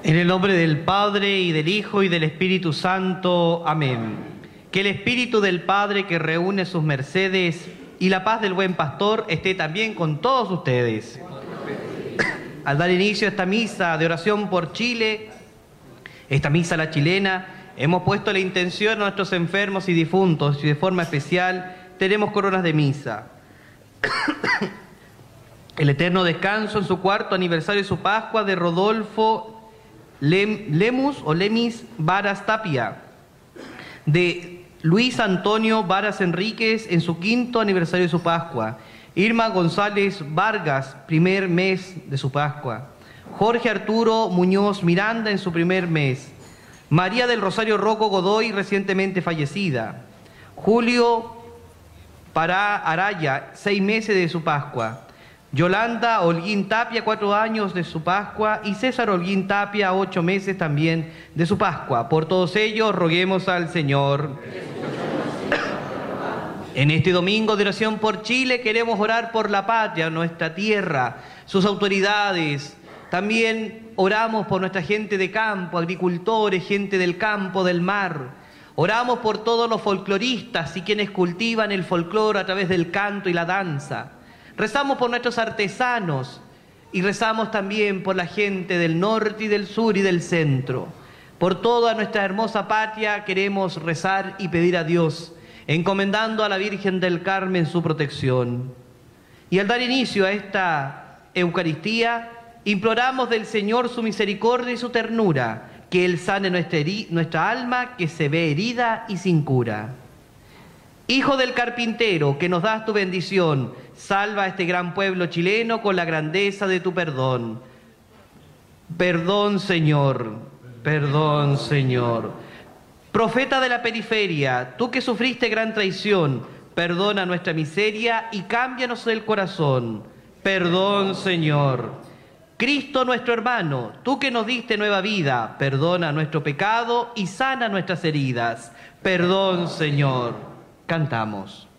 En el nombre del Padre, y del Hijo, y del Espíritu Santo. Amén. Que el Espíritu del Padre que reúne sus mercedes y la paz del buen pastor esté también con todos ustedes. Al dar inicio a esta misa de oración por Chile, esta misa la chilena, hemos puesto la intención a nuestros enfermos y difuntos, y de forma especial tenemos coronas de misa. El eterno descanso en su cuarto aniversario de su Pascua de Rodolfo Lemis Varas Tapia, de Luis Antonio Varas Enríquez en su quinto aniversario de su Pascua, Irma González Vargas, primer mes de su Pascua, Jorge Arturo Muñoz Miranda en su primer mes, María del Rosario Rocco Godoy, recientemente fallecida, Julio Pará Araya, 6 meses de su Pascua, Yolanda Holguín Tapia, 4 años de su Pascua, y César Holguín Tapia, 8 meses también de su Pascua. Por todos ellos, roguemos al Señor. En este domingo de oración por Chile queremos orar por la patria, nuestra tierra, sus autoridades. También oramos por nuestra gente de campo, agricultores, gente del campo, del mar. Oramos por todos los folcloristas y quienes cultivan el folclore a través del canto y la danza. Rezamos por nuestros artesanos y rezamos también por la gente del norte y del sur y del centro. Por toda nuestra hermosa patria queremos rezar y pedir a Dios, encomendando a la Virgen del Carmen su protección. Y al dar inicio a esta Eucaristía, imploramos del Señor su misericordia y su ternura, que Él sane nuestra alma que se ve herida y sin cura. Hijo del carpintero, que nos das tu bendición, salva a este gran pueblo chileno con la grandeza de tu perdón. Perdón, Señor, perdón, Señor. Profeta de la periferia, tú que sufriste gran traición, perdona nuestra miseria y cámbianos el corazón. Perdón, Señor. Cristo nuestro hermano, tú que nos diste nueva vida, perdona nuestro pecado y sana nuestras heridas. Perdón, Señor. Cantamos.